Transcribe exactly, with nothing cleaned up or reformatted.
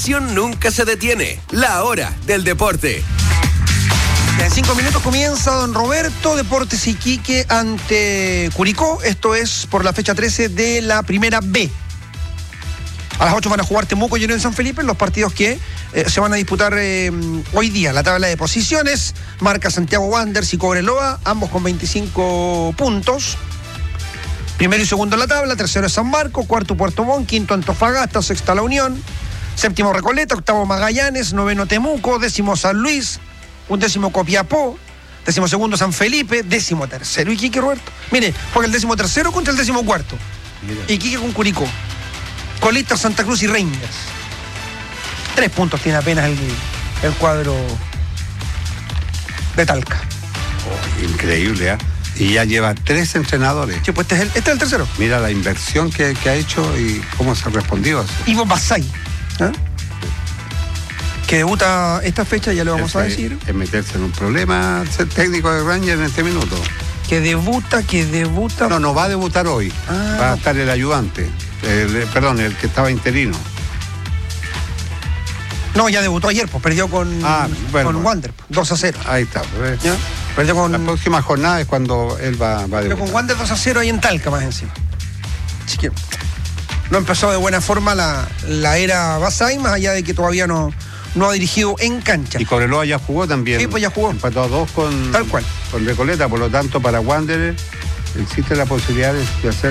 Nunca se detiene. La hora del deporte. En cinco minutos comienza Don Roberto, Deportes Iquique ante Curicó. Esto es por la fecha trece de la primera B. A las ocho van a jugar Temuco y Unión San Felipe, los partidos que eh, se van a disputar eh, hoy día. La tabla de posiciones marca Santiago Wanderers y Cobreloa, ambos con veinticinco puntos. Primero y segundo en la tabla, tercero es San Marcos, cuarto Puerto Montt, quinto Antofagasta, sexta La Unión, séptimo Recoleta, octavo Magallanes, noveno Temuco, décimo San Luis, undécimo Copiapó, décimo segundo San Felipe, décimo tercero Iquique, Roberto. Mire, juega el décimo tercero contra el décimo cuarto. Iquique con Curicó. Colista, Santa Cruz y Rangers. Tres puntos tiene apenas el, el cuadro de Talca. Oh, increíble, ¿eh? Y ya lleva tres entrenadores. Sí, pues este es el, este es el tercero. Mira la inversión que, que ha hecho y cómo se ha respondido. Ivo Basay, ¿eh? Que debuta esta fecha, ya le vamos Eso a decir. Es, es meterse en un problema ser técnico de Rangers en este minuto. Que debuta, que debuta. No, no va a debutar hoy. Ah. Va a estar el ayudante. El, perdón, el que estaba interino. No, ya debutó ayer, pues perdió con, ah, bueno, con Wander, dos a cero. Ahí está. Pues, ¿ya? Perdió con... La próxima jornada es cuando él va, va a debutar. Perdió con Wander dos a cero ahí en Talca más encima. Así que no empezó de buena forma la, la era Basay, más allá de que todavía no, no ha dirigido en cancha. Y Cobreloa ya jugó también. Sí, pues ya jugó. Empató a dos con, Tal cual. con Recoleta, por lo tanto para Wanderers existe la posibilidad de hacer